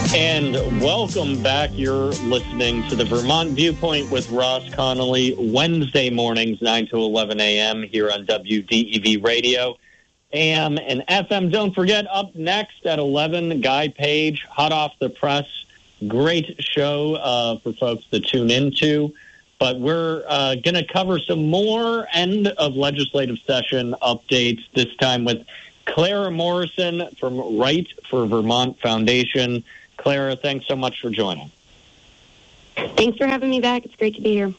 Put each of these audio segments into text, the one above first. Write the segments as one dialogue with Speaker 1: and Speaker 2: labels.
Speaker 1: And welcome back. You're listening to the Vermont Viewpoint with Ross Connolly, Wednesday mornings, 9 to 11 a.m. here on WDEV Radio, AM and FM. Don't forget, up next at 11, Guy Page, hot off the press. Great show for folks to tune into. But we're going to cover some more end of legislative session updates, this time with Clara Morrison from Right for Vermont Foundation. Clara, thanks so much for joining.
Speaker 2: Thanks for having me back. It's great to be here.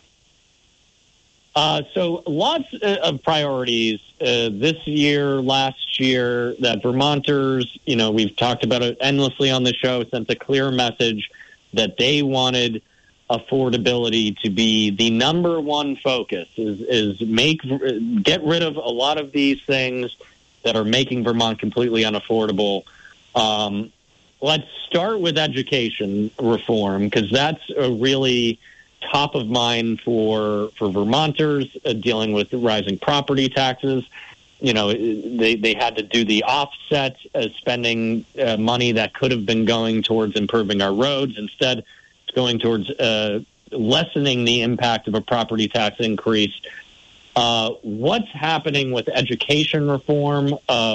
Speaker 1: So lots of priorities this year, last year, that Vermonters, we've talked about it endlessly on the show, sent a clear message that they wanted affordability to be the number one focus, get rid of a lot of these things that are making Vermont completely unaffordable. Let's start with education reform, because that's a really top of mind for Vermonters dealing with rising property taxes. They had to do the offset spending money that could have been going towards improving our roads. Instead, it's going towards lessening the impact of a property tax increase. What's happening with education reform?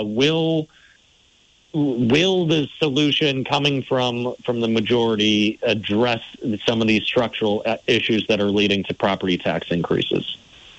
Speaker 1: Will the solution coming from the majority address some of these structural issues that are leading to property tax increases?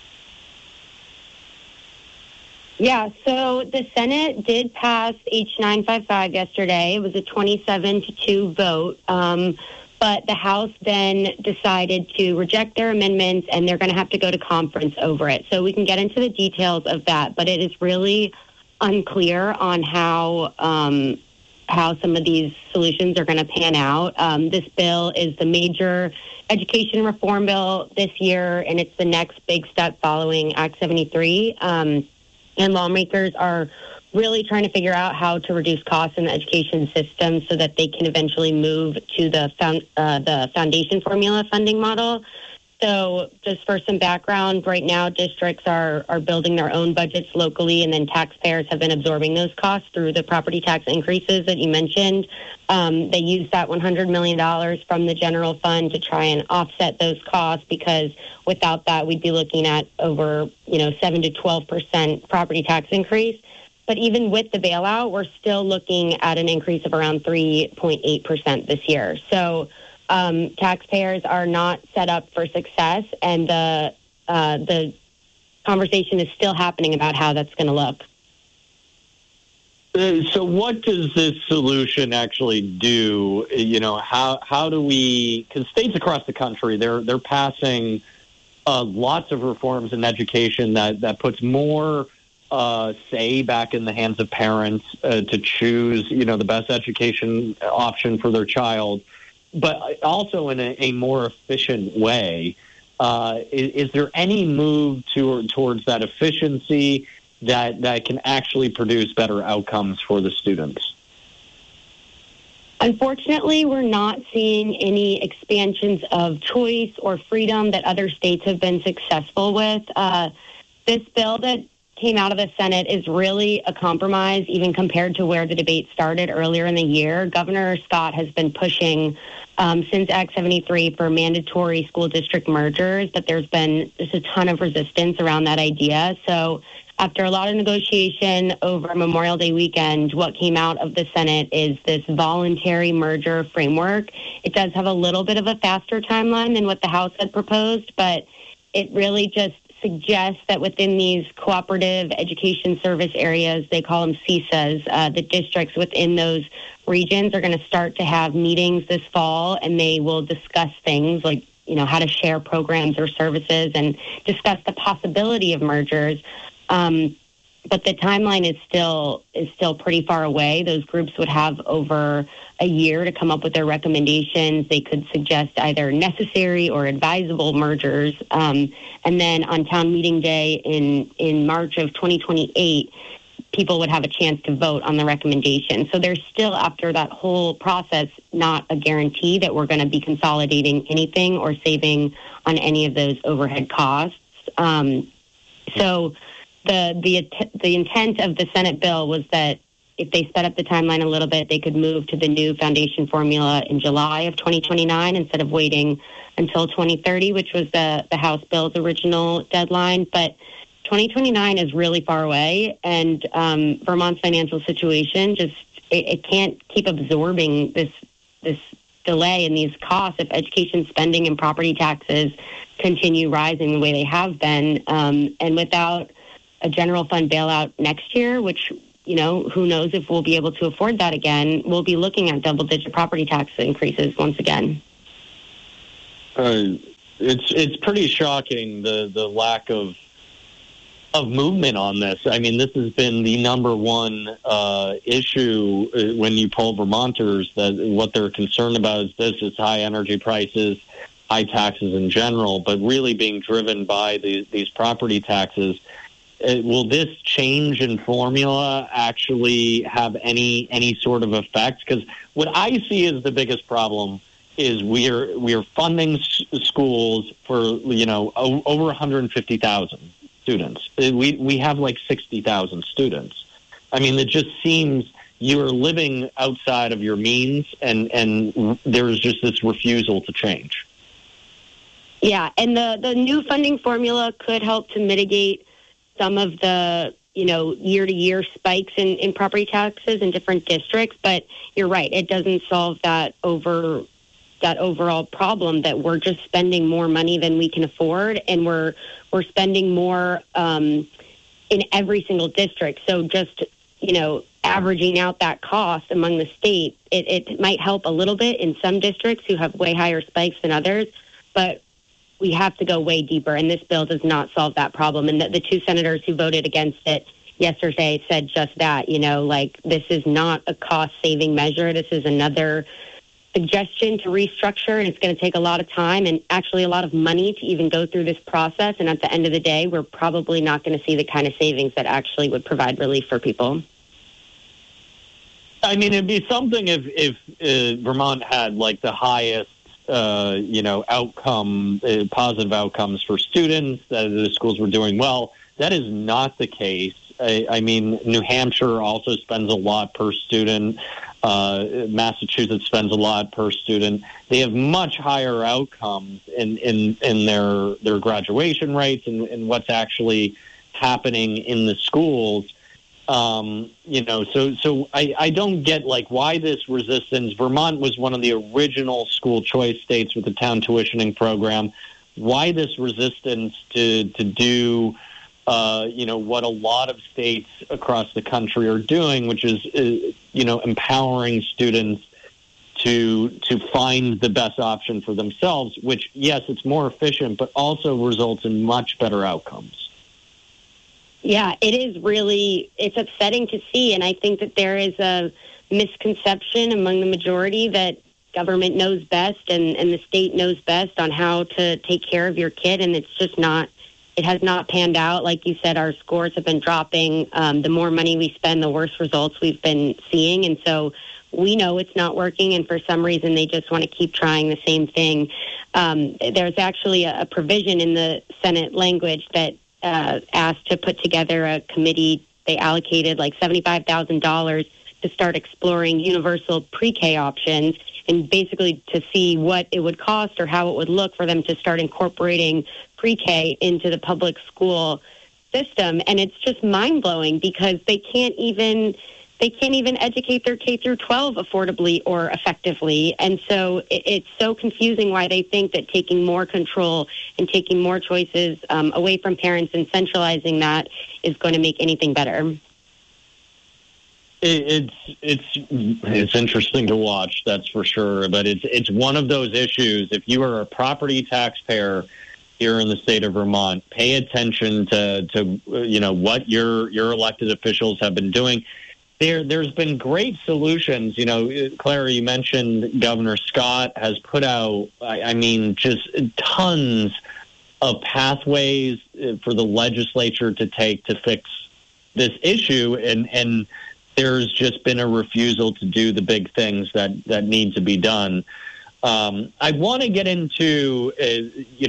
Speaker 2: Yeah, so the Senate did pass H955 yesterday. It was a 27-2 vote, but the House then decided to reject their amendments, and they're going to have to go to conference over it. So we can get into the details of that, but it is really unclear on how some of these solutions are going to pan out. This bill is the major education reform bill this year, and it's the next big step following Act 73. And lawmakers are really trying to figure out how to reduce costs in the education system so that they can eventually move to the foundation formula funding model. So just for some background, right now districts are building their own budgets locally, and then taxpayers have been absorbing those costs through the property tax increases that you mentioned. They use that $100 million from the general fund to try and offset those costs, because without that, we'd be looking at over 7 to 12% property tax increase. But even with the bailout, we're still looking at an increase of around 3.8% this year. So taxpayers are not set up for success, and the conversation is still happening about how that's going to look.
Speaker 1: So what does this solution actually do? How do we, because states across the country, they're passing lots of reforms in education that puts more say back in the hands of parents to choose, the best education option for their child, but also in a more efficient way. Is there any move towards that efficiency that can actually produce better outcomes for the students?
Speaker 2: Unfortunately, we're not seeing any expansions of choice or freedom that other states have been successful with. This bill that came out of the Senate is really a compromise, even compared to where the debate started earlier in the year. Governor Scott has been pushing since Act 73 for mandatory school district mergers, but there's been just a ton of resistance around that idea. So after a lot of negotiation over Memorial Day weekend, what came out of the Senate is this voluntary merger framework. It does have a little bit of a faster timeline than what the House had proposed, but it really just suggests that within these cooperative education service areas, they call them CESAs, the districts within those regions are going to start to have meetings this fall, and they will discuss things like, how to share programs or services and discuss the possibility of mergers. But the timeline is still pretty far away. Those groups would have over a year to come up with their recommendations. They could suggest either necessary or advisable mergers. And then on town meeting day in March of 2028, people would have a chance to vote on the recommendation. So there's still, after that whole process, not a guarantee that we're going to be consolidating anything or saving on any of those overhead costs. So the intent of the Senate bill was that if they sped up the timeline a little bit, they could move to the new foundation formula in July of 2029 instead of waiting until 2030, which was the House bill's original deadline. But 2029 is really far away, and Vermont's financial situation just it can't keep absorbing this delay and these costs if education spending and property taxes continue rising the way they have been. And without a general fund bailout next year, which, who knows if we'll be able to afford that again, we'll be looking at double-digit property tax increases once again.
Speaker 1: It's pretty shocking, the lack of movement on this. I mean, this has been the number one issue when you poll Vermonters, that what they're concerned about is high energy prices, high taxes in general, but really being driven by these property taxes. Will this change in formula actually have any sort of effect? Because what I see as the biggest problem is we are funding schools for over 150,000 students. We have like 60,000 students. I mean, it just seems you're living outside of your means, and there's just this refusal to change.
Speaker 2: Yeah, and the new funding formula could help to mitigate some of the, year-to-year spikes in property taxes in different districts. But you're right, it doesn't solve that overall problem that we're just spending more money than we can afford, and we're spending more in every single district. So just, averaging out that cost among the state, it might help a little bit in some districts who have way higher spikes than others, but we have to go way deeper, and this bill does not solve that problem. And the two senators who voted against it yesterday said just that, this is not a cost-saving measure. This is another suggestion to restructure, and it's going to take a lot of time and actually a lot of money to even go through this process. And at the end of the day, we're probably not going to see the kind of savings that actually would provide relief for people.
Speaker 1: I mean, it'd be something if Vermont had like the highest outcome, positive outcomes for students, that the schools were doing well. That is not the case. I mean, New Hampshire also spends a lot per student. Massachusetts spends a lot per student. They have much higher outcomes in their graduation rates and what's actually happening in the schools. So I don't get like why this resistance. Vermont was one of the original school choice states with the town tuitioning program. Why this resistance to do, what a lot of states across the country are doing, which is, empowering students to find the best option for themselves, which, yes, it's more efficient, but also results in much better outcomes.
Speaker 2: Yeah, it's upsetting to see, and I think that there is a misconception among the majority that government knows best and the state knows best on how to take care of your kid, and it has not panned out. Like you said, our scores have been dropping. The more money we spend, the worse results we've been seeing, and so we know it's not working, and for some reason they just want to keep trying the same thing. There's actually a provision in the Senate language that asked to put together a committee. They allocated like $75,000 to start exploring universal pre-K options and basically to see what it would cost or how it would look for them to start incorporating pre-K into the public school system. And it's just mind-blowing because they can't even educate their K through 12 affordably or effectively. And so it's so confusing why they think that taking more control and taking more choices away from parents and centralizing that is going to make anything better.
Speaker 1: It's interesting to watch, that's for sure. But it's one of those issues. If you are a property taxpayer here in the state of Vermont, pay attention to what your elected officials have been doing. There's been great solutions. Clara, you mentioned Governor Scott has put out, just tons of pathways for the legislature to take to fix this issue. And there's just been a refusal to do the big things that need to be done. I want to get into,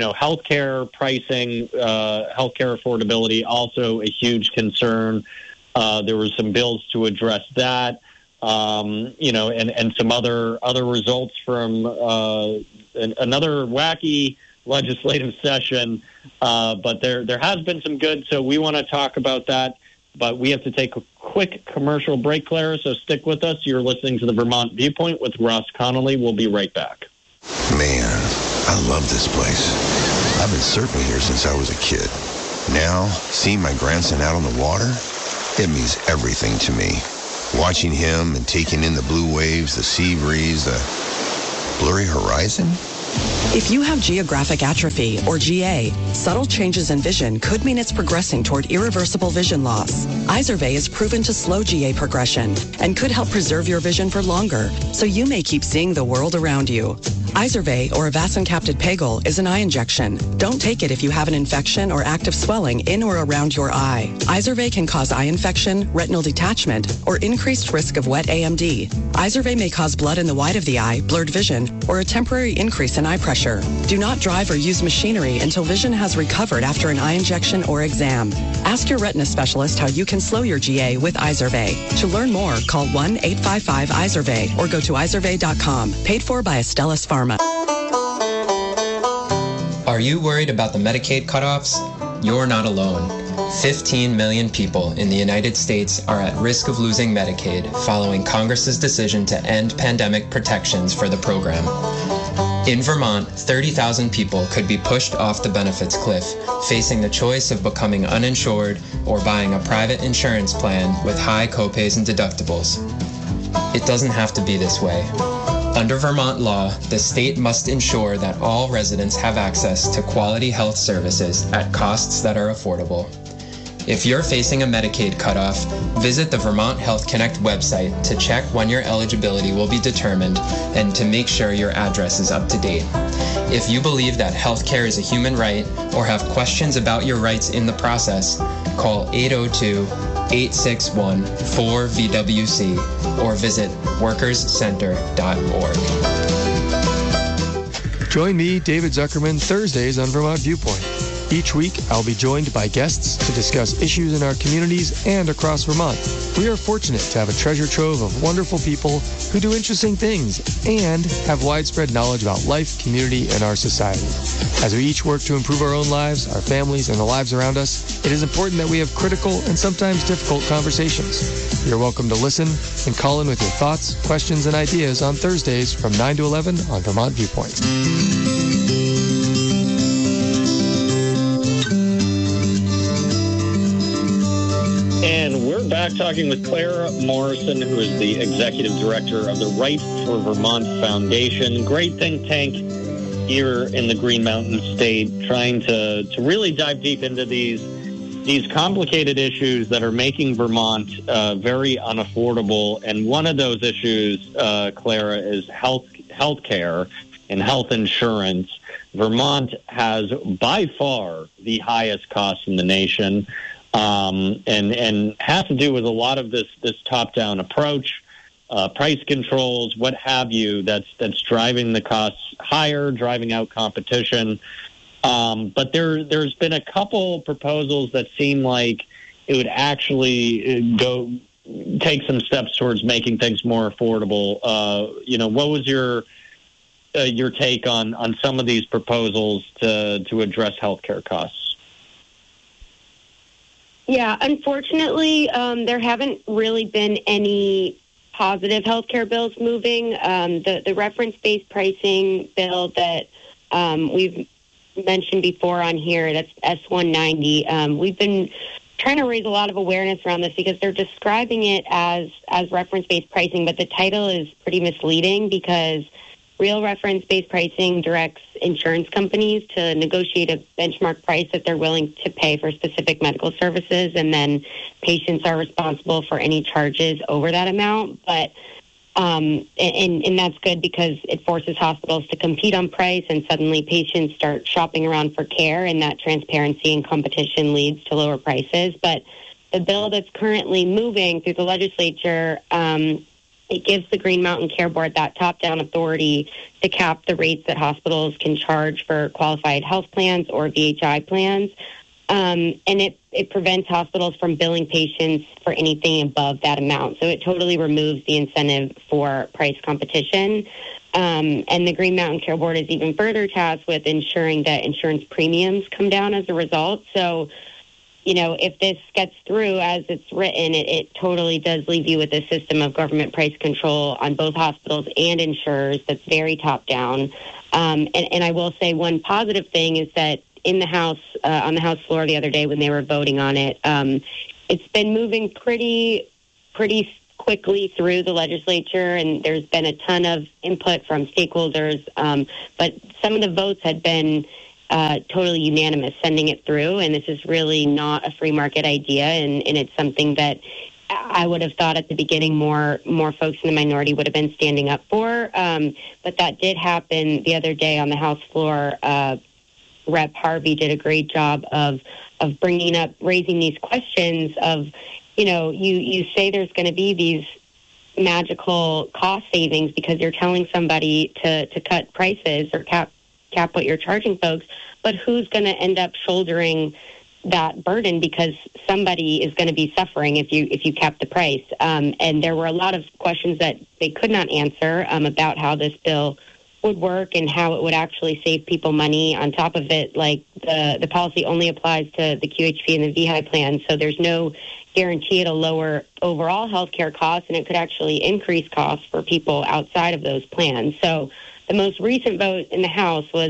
Speaker 1: healthcare pricing, healthcare affordability, also a huge concern There were some bills to address that, and some other results from another wacky legislative session. But there has been some good, so we want to talk about that. But we have to take a quick commercial break, Clara, so stick with us. You're listening to the Vermont Viewpoint with Ross Connolly. We'll be right back.
Speaker 3: Man, I love this place. I've been surfing here since I was a kid. Now, seeing my grandson out on the water, it means everything to me. Watching him and taking in the blue waves, the sea breeze, the blurry horizon.
Speaker 4: If you have geographic atrophy, or GA, subtle changes in vision could mean it's progressing toward irreversible vision loss. Izervay is proven to slow GA progression and could help preserve your vision for longer, so you may keep seeing the world around you. Izervay, or avacincaptad pegol, is an eye injection. Don't take it if you have an infection or active swelling in or around your eye. Izervay can cause eye infection, retinal detachment, or increased risk of wet AMD. Izervay may cause blood in the white of the eye, blurred vision, or a temporary increase in eye pressure. Do not drive or use machinery until vision has recovered after an eye injection or exam. Ask your retina specialist how you can slow your GA with Izervay. To learn more, call 1-855-IZERVAY or go to izervay.com. Paid for by Astellas Pharma.
Speaker 5: Are you worried about the Medicaid cutoffs? You're not alone. 15 million people in the United States are at risk of losing Medicaid following Congress's decision to end pandemic protections for the program. In Vermont, 30,000 people could be pushed off the benefits cliff, facing the choice of becoming uninsured or buying a private insurance plan with high copays and deductibles. It doesn't have to be this way. Under Vermont law, the state must ensure that all residents have access to quality health services at costs that are affordable. If you're facing a Medicaid cutoff, visit the Vermont Health Connect website to check when your eligibility will be determined and to make sure your address is up to date. If you believe that healthcare is a human right or have questions about your rights in the process, call 802-861-4VWC or visit workerscenter.org.
Speaker 6: Join me, David Zuckerman, Thursdays on Vermont Viewpoint. Each week, I'll be joined by guests to discuss issues in our communities and across Vermont. We are fortunate to have a treasure trove of wonderful people who do interesting things and have widespread knowledge about life, community, and our society. As we each work to improve our own lives, our families, and the lives around us, it is important that we have critical and sometimes difficult conversations. You're welcome to listen and call in with your thoughts, questions, and ideas on Thursdays from 9 to 11 on Vermont Viewpoint.
Speaker 1: And we're back talking with Clara Morrison, who is the executive director of the Right for Vermont Foundation. Great think tank here in the Green Mountain State, trying to really dive deep into these complicated issues that are making Vermont very unaffordable. And one of those issues, Clara, is health care and health insurance. Vermont has by far the highest costs in the nation. And has to do with a lot of this top-down approach, price controls, what have you, that's driving the costs higher, driving out competition. But there's been a couple proposals that seem like it would actually take some steps towards making things more affordable. What was your take on some of these proposals to address healthcare costs?
Speaker 2: Yeah, unfortunately, there haven't really been any positive healthcare bills moving. The reference-based pricing bill that we've mentioned before on here, that's S-190. We've been trying to raise a lot of awareness around this because they're describing it as reference-based pricing, but the title is pretty misleading because real reference-based pricing directs insurance companies to negotiate a benchmark price that they're willing to pay for specific medical services, and then patients are responsible for any charges over that amount. But and that's good because it forces hospitals to compete on price, and suddenly patients start shopping around for care, and that transparency and competition leads to lower prices. But the bill that's currently moving through the legislature, it gives the Green Mountain Care Board that top-down authority to cap the rates that hospitals can charge for qualified health plans or VHI plans. And it it prevents hospitals from billing patients for anything above that amount. So it totally removes the incentive for price competition. And the Green Mountain Care Board is even further tasked with ensuring that insurance premiums come down as a result. So, if this gets through as it's written, it totally does leave you with a system of government price control on both hospitals and insurers that's very top down. And I will say one positive thing is that in the House, on the House floor the other day when they were voting on it, it's been moving pretty quickly through the legislature, and there's been a ton of input from stakeholders. But some of the votes had been totally unanimous sending it through, and this is really not a free market idea, and it's something that I would have thought at the beginning more folks in the minority would have been standing up for. But that did happen the other day on the House floor. Rep. Harvey did a great job of raising these questions of, you say there's going to be these magical cost savings because you're telling somebody to cut prices or cap what you're charging folks, but who's going to end up shouldering that burden because somebody is going to be suffering if you cap the price. And there were a lot of questions that they could not answer about how this bill would work and how it would actually save people money. On top of it, like the policy only applies to the QHP and the VHI plan, so there's no guarantee it'll lower overall healthcare costs, and it could actually increase costs for people outside of those plans. So the most recent vote in the House was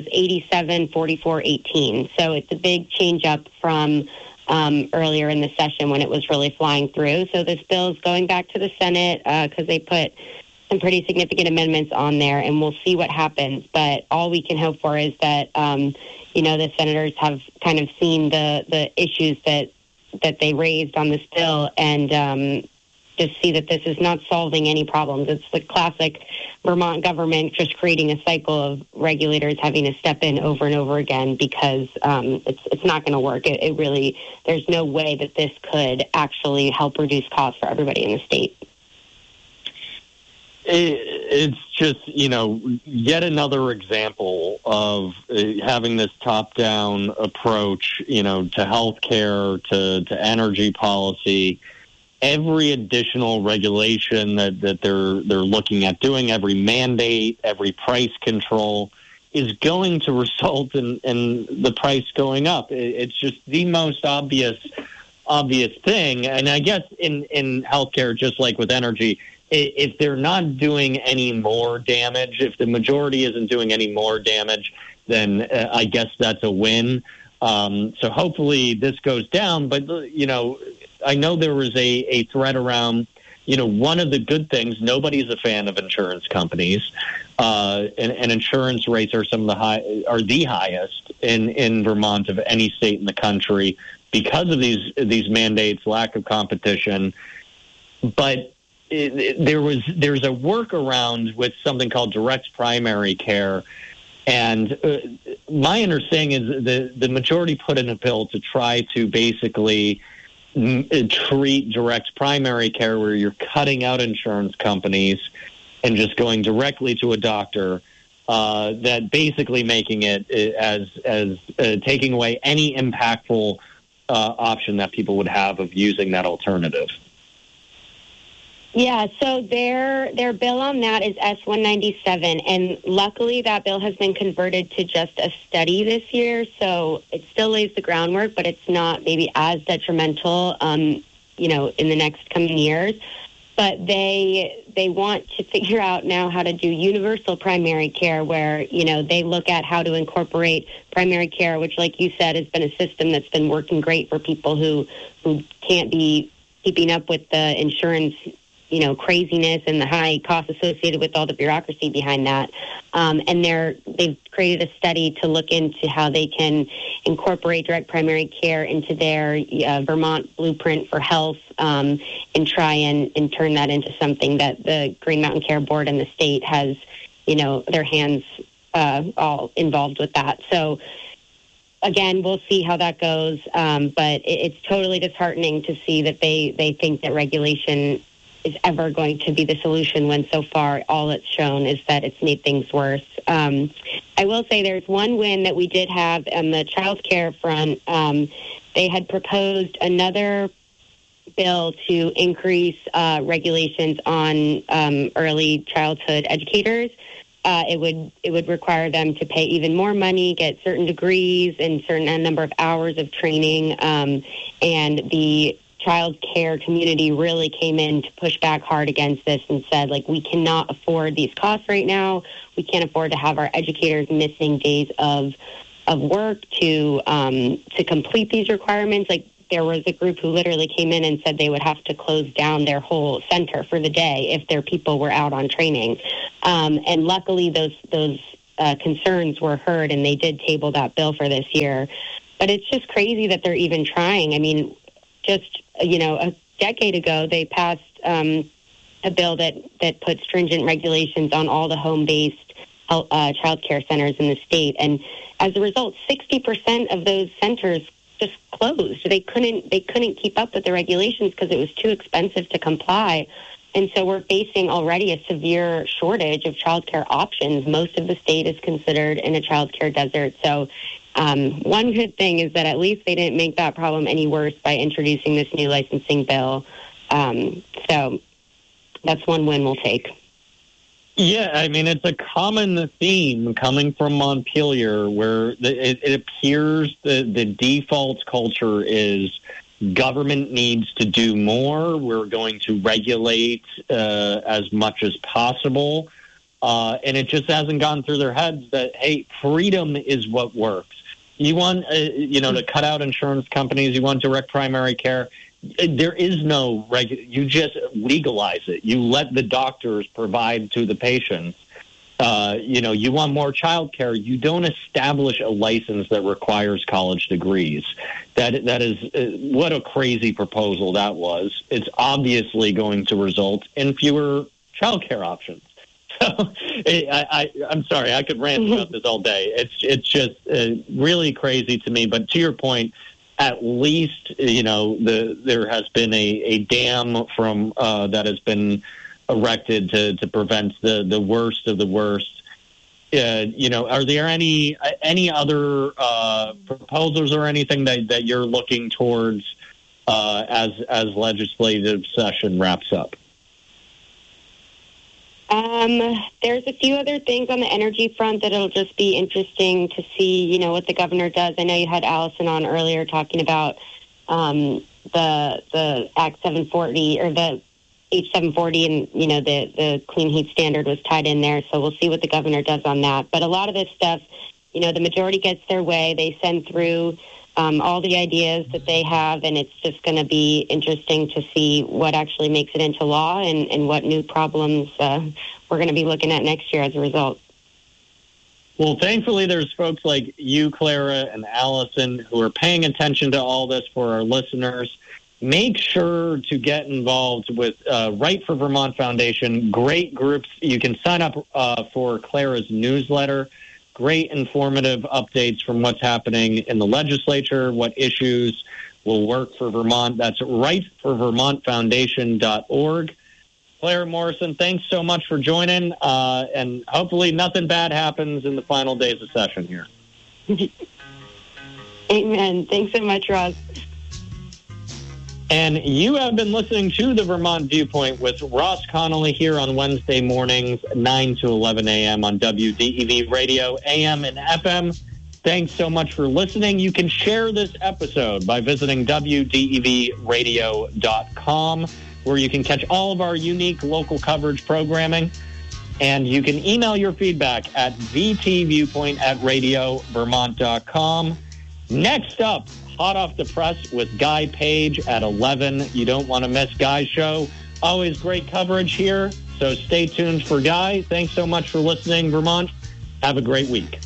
Speaker 2: 87-44-18. So it's a big change up from earlier in the session when it was really flying through. So this bill is going back to the Senate because they put some pretty significant amendments on there, and we'll see what happens. But all we can hope for is that, the senators have kind of seen the issues that they raised on this bill and just see that this is not solving any problems. It's the classic Vermont government just creating a cycle of regulators having to step in over and over again because it's not going to work. It really, there's no way that this could actually help reduce costs for everybody in the state.
Speaker 1: It's just, yet another example of having this top-down approach, to healthcare, to energy policy. Every additional regulation that they're looking at doing, every mandate, every price control is going to result in the price going up. It's just the most obvious thing. And I guess in healthcare, just like with energy, if they're not doing any more damage, if the majority isn't doing any more damage, then I guess that's a win. So hopefully this goes down. But, I know there was a threat around, one of the good things, nobody's a fan of insurance companies, and insurance rates are the highest in Vermont of any state in the country because of these mandates, lack of competition. But there's a workaround with something called direct primary care. And my understanding is the majority put in a bill to try to basically treat direct primary care where you're cutting out insurance companies and just going directly to a doctor, that basically making it as taking away any impactful option that people would have of using that alternative.
Speaker 2: Yeah, so their bill on that is S-197, and luckily that bill has been converted to just a study this year, so it still lays the groundwork, but it's not maybe as detrimental, in the next coming years. But they want to figure out now how to do universal primary care where, they look at how to incorporate primary care, which, like you said, has been a system that's been working great for people who can't be keeping up with the insurance craziness and the high costs associated with all the bureaucracy behind that. And they've created a study to look into how they can incorporate direct primary care into their Vermont Blueprint for Health and try and turn that into something that the Green Mountain Care Board and the state has, their hands all involved with that. So, again, we'll see how that goes. But it's totally disheartening to see that they think that regulation is ever going to be the solution when so far all it's shown is that it's made things worse. I will say there's one win that we did have on the child care front. they had proposed another bill to increase regulations on early childhood educators. It would require them to pay even more money, get certain degrees and certain number of hours of training, and the child care community really came in to push back hard against this and said, like, we cannot afford these costs right now. We can't afford to have our educators missing days of work to complete these requirements. Like, there was a group who literally came in and said they would have to close down their whole center for the day if their people were out on training. And luckily, those concerns were heard, and they did table that bill for this year. But it's just crazy that they're even trying. I mean, just, a decade ago, they passed a bill that put stringent regulations on all the home-based child care centers in the state. And as a result, 60% of those centers just closed. They couldn't keep up with the regulations because it was too expensive to comply. And so we're facing already a severe shortage of childcare options. Most of the state is considered in a childcare desert. So one good thing is that at least they didn't make that problem any worse by introducing this new licensing bill. So that's one win we'll take.
Speaker 1: Yeah, I mean, it's a common theme coming from Montpelier where it appears the default culture is government needs to do more. We're going to regulate as much as possible. And it just hasn't gone through their heads that, hey, freedom is what works. You want, to cut out insurance companies. You want direct primary care. There is no you just legalize it. You let the doctors provide to the patients. You want more child care. You don't establish a license that requires college degrees. That is what a crazy proposal that was. It's obviously going to result in fewer child care options. So I'm sorry, I could rant about this all day. It's just really crazy to me. But to your point, at least, there has been a dam from that has been erected to prevent the worst of the worst. Are there any other proposals or anything that you're looking towards as legislative session wraps up?
Speaker 2: There's a few other things on the energy front that it'll just be interesting to see, what the governor does. I know you had Allison on earlier talking about the Act 740 or the H740 and, the clean heat standard was tied in there. So we'll see what the governor does on that. But a lot of this stuff, the majority gets their way. They send through all the ideas that they have, and it's just going to be interesting to see what actually makes it into law and what new problems we're going to be looking at next year as a result.
Speaker 1: Well, thankfully, there's folks like you, Clara, and Allison, who are paying attention to all this for our listeners. Make sure to get involved with Right for Vermont Foundation. Great groups. You can sign up for Clara's newsletter. Great informative updates from what's happening in the legislature, what issues will work for Vermont. That's rightforvermontfoundation.org. Clara Morrison, thanks so much for joining, and hopefully nothing bad happens in the final days of session here.
Speaker 2: Amen. Thanks so much, Ross.
Speaker 1: And you have been listening to the Vermont Viewpoint with Ross Connolly here on Wednesday mornings, 9 to 11 a.m. on WDEV Radio, AM and FM. Thanks so much for listening. You can share this episode by visiting WDEVradio.com, where you can catch all of our unique local coverage programming. And you can email your feedback at vtviewpoint@radiovermont.com. Next up, hot off the press with Guy Page at 11. You don't want to miss Guy's show. Always great coverage here, so stay tuned for Guy. Thanks so much for listening, Vermont. Have a great week.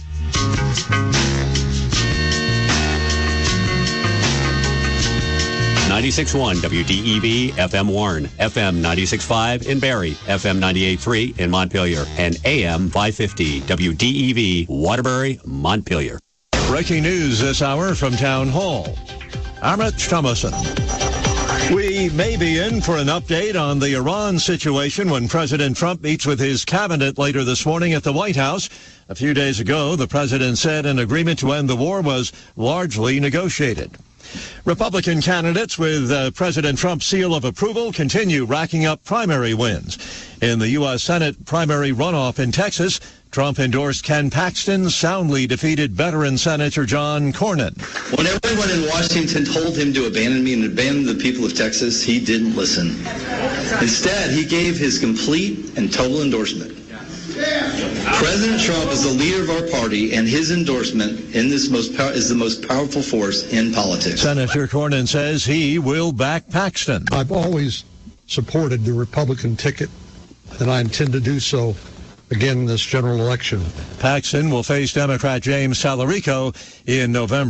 Speaker 7: 96.1 WDEV FM Warren, FM 96.5 in Barrie, FM 98.3 in Montpelier, and AM 550 WDEV Waterbury, Montpelier.
Speaker 8: Breaking news this hour from Town Hall. Amit Thomason. We may be in for an update on the Iran situation when President Trump meets with his cabinet later this morning at the White House. A few days ago, the president said an agreement to end the war was largely negotiated. Republican candidates with President Trump's seal of approval continue racking up primary wins. In the U.S. Senate primary runoff in Texas, Trump endorsed Ken Paxton, soundly defeated veteran Senator John Cornyn.
Speaker 9: When everyone in Washington told him to abandon me and abandon the people of Texas, he didn't listen. Instead, he gave his complete and total endorsement. President Trump is the leader of our party, and his endorsement is the most powerful force in politics.
Speaker 8: Senator Cornyn says he will back Paxton.
Speaker 10: I've always supported the Republican ticket, and I intend to do so again in this general election.
Speaker 8: Paxton will face Democrat James Talarico in November.